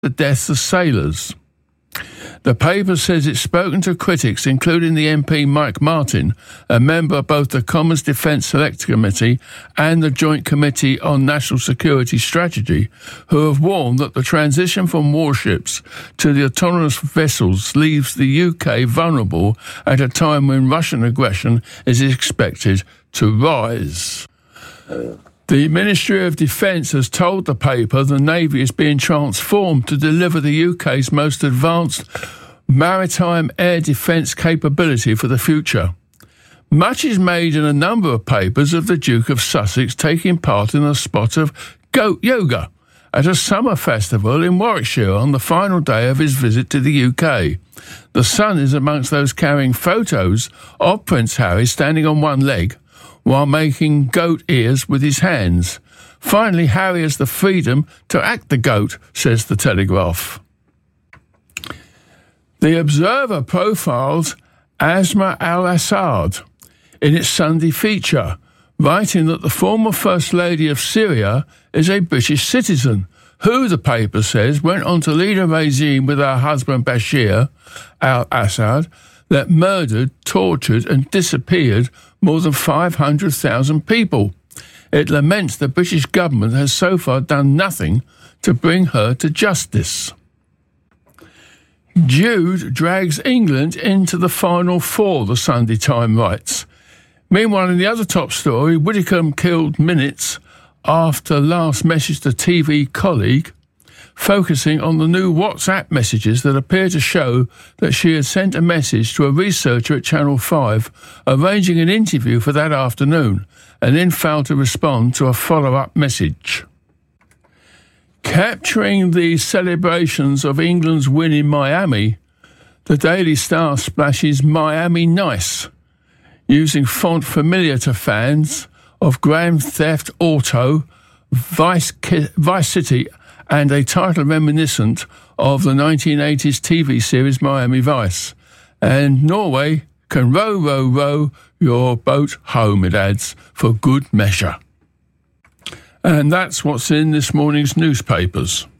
the deaths of sailors. The paper says it's spoken to critics, including the MP Mike Martin, a member of both the Commons Defence Select Committee and the Joint Committee on National Security Strategy, who have warned that the transition from warships to the autonomous vessels leaves the UK vulnerable at a time when Russian aggression is expected to rise. The Ministry of Defence has told the paper the Navy is being transformed to deliver the UK's most advanced maritime air defence capability for the future. Much is made in a number of papers of the Duke of Sussex taking part in a spot of goat yoga at a summer festival in Warwickshire on the final day of his visit to the UK. The Sun is amongst those carrying photos of Prince Harry standing on one leg while making goat ears with his hands. Finally, Harry has the freedom to act the goat, says the Telegraph. The Observer profiles Asma al-Assad in its Sunday feature, writing that the former First Lady of Syria is a British citizen, who, the paper says, went on to lead a regime with her husband Bashir al-Assad that murdered, tortured and disappeared more than 500,000 people. It laments the British government has so far done nothing to bring her to justice. Jude drags England into the Final Four, the Sunday Times writes. Meanwhile, in the other top story, Widdicombe killed minutes after last message to TV colleague, focusing on the new WhatsApp messages that appear to show that she had sent a message to a researcher at Channel 5 arranging an interview for that afternoon and then failed to respond to a follow-up message. Capturing the celebrations of England's win in Miami, the Daily Star splashes Miami Nice, using font familiar to fans of Grand Theft Auto, Vice City, and a title reminiscent of the 1980s TV series Miami Vice. And Norway can row, row, row your boat home, it adds, for good measure. And that's what's in this morning's newspapers.